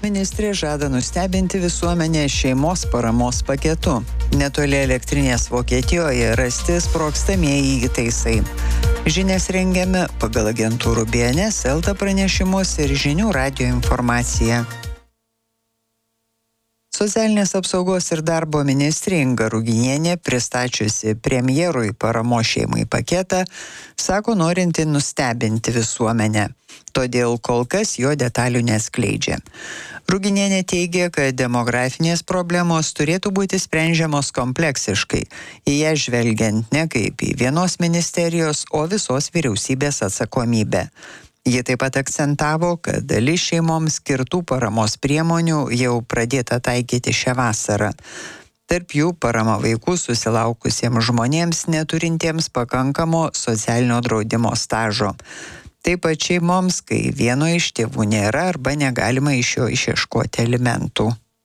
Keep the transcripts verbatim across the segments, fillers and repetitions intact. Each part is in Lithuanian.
Ministrė žada nustebinti visuomenę šeimos paramos paketu. Netoli elektrinės Vokietijoje rasti sprogstamieji įtaisai. Žinias rengiame pagal agentūrų B N S, Elta pranešimus ir žinių radijo informaciją. Socialinės apsaugos ir darbo ministrė Inga Ruginienė, pristačiusi premjerui paramos šeimai paketą, sako norinti nustebinti visuomenę. Todėl kol kas jo detalių neskleidžia. Ruginienė teigia, kad demografinės problemos turėtų būti sprendžiamos kompleksiškai, į ją žvelgiant ne kaip į vienos ministerijos, o visos vyriausybės atsakomybę. Ji taip pat akcentavo, kad dalis šeimoms skirtų paramos priemonių jau pradėta taikyti šią vasarą. Tarp jų parama vaikų susilaukusiems žmonėms neturintiems pakankamo socialinio draudimo stažo. Taip pat šeimoms, kai vieno iš tėvų nėra arba negalima iš jo išieškoti alimentų.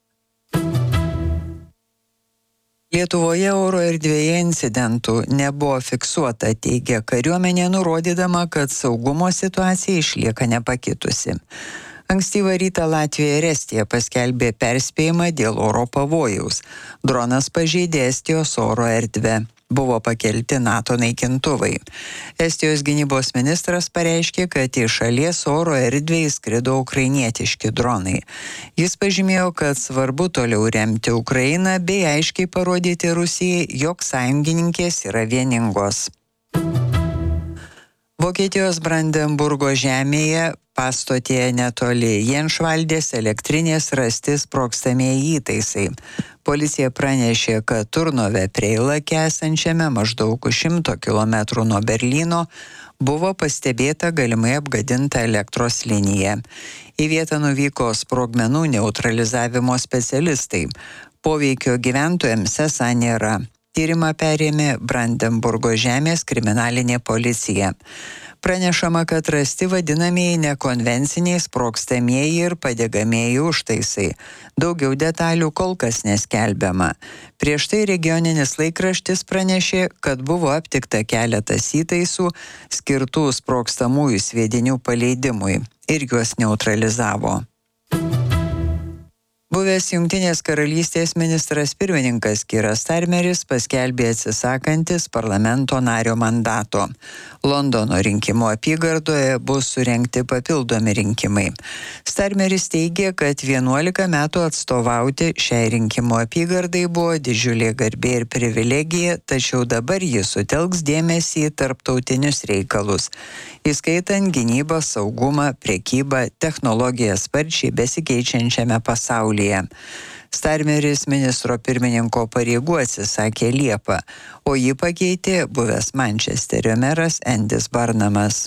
Lietuvoje oro erdvėje incidentų nebuvo fiksuota, teigia kariuomenė, nurodydama, kad saugumo situacija išlieka nepakitusi. Ankstyvą rytą Latvija ir Estija paskelbė perspėjimą dėl oro pavojaus. Dronas pažeidė Estijos oro erdvę. Buvo pakelti NATO naikintuvai. Estijos gynybos ministras pareiškė, kad į šalies oro erdvę įskrido ukrainietiški dronai. Jis pažymėjo, kad svarbu toliau remti Ukrainą bei aiškiai parodyti Rusijai, jog sąjungininkės yra vieningos. Vokietijos Brandenburgo žemėje pastotėje netoli Jenšvaldės elektrinės rasti sprogstamieji įtaisai. Policija pranešė, kad Turnove prie Ilake esančiame maždaug už šimto kilometrų nuo Berlyno buvo pastebėta galimai apgadinta elektros linija. Į vietą nuvyko sprogmenų neutralizavimo specialistai. Poveikio gyventojams esą nėra. Tyrimą perėmė Brandenburgo žemės kriminalinė policija. Pranešama, kad rasti vadinamieji nekonvenciniai sprogstamieji ir padegamieji užtaisai. Daugiau detalių kol kas neskelbiama. Prieš tai regioninis laikraštis pranešė, kad buvo aptikta keletas įtaisų skirtų sprogstamųjų sviedinių paleidimui ir juos neutralizavo. Buvęs Jungtinės karalystės ministras pirmininkas Keiras Starmeris paskelbė atsisakantis parlamento nario mandato. Londono rinkimų apygardoje bus surengti papildomi rinkimai. Starmeris teigė, kad vienuolika metų atstovauti šiai rinkimų apygardai buvo didžiulė garbė ir privilegija, tačiau dabar jis sutelks dėmesį į tarptautinius reikalus, įskaitant gynybą, saugumą, prekybą, technologijas sparčiai besikeičiančiame pasaulyje. Starmeris ministro pirmininko pareigų atsisakė Liepą, o jį pakeitė buvęs Mančesterio meras Endis Barnamas.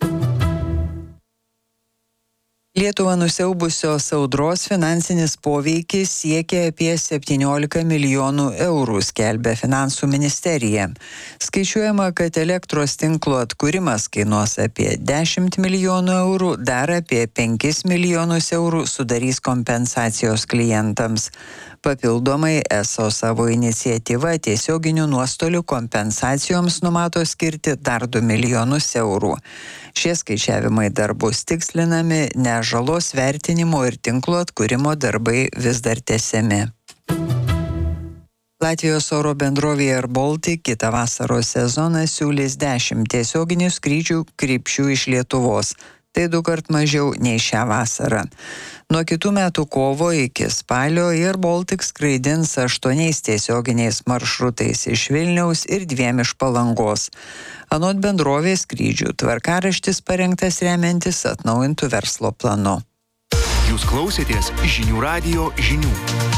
Lietuvą nusiaubusios audros finansinis poveikis siekia apie septyniolika milijonų eurų, skelbia Finansų ministerija. Skaičiuojama, kad elektros tinklo atkūrimas kainuos apie dešimt milijonų eurų, dar apie penkis milijonus eurų sudarys kompensacijos klientams. Papildomai eso savo iniciatyva tiesioginių nuostolių kompensacijoms numato skirti dar du milijonus eurų. Šie skaičiavimai dar bus tikslinami, nes žalos vertinimo ir tinklo atkūrimo darbai vis dar tęsiami. Latvijos oro bendrovė Air Baltic kitą vasaros sezoną siūlys dešimt tiesioginių skrydžių krypčių iš Lietuvos. Tai du kart mažiau nei šią vasarą. Nuo kitų metų kovo iki spalio Air Baltic skraidins aštuoniais tiesioginiais maršrutais iš Vilniaus ir dviem iš Palangos. Anot bendrovės skrydžių tvarkaraštis parengtas remiantis atnaujintų verslo planu. Jūs klausėtės žinių radijo žinių.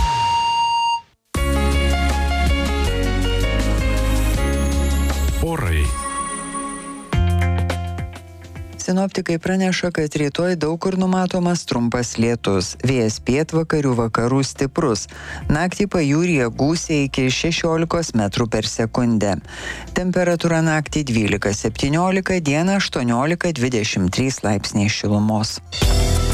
Orai. Sinoptikai praneša, kad rytoj daug kur numatomas trumpas lietus. Vėjas pietvakarių vakarų stiprus. Naktį pajūryje gūsiai iki šešiolikos metrų per sekundę. Temperatūra naktį dvylika septyniolika, dieną aštuoniolika dvidešimt trys laipsniai šilumos.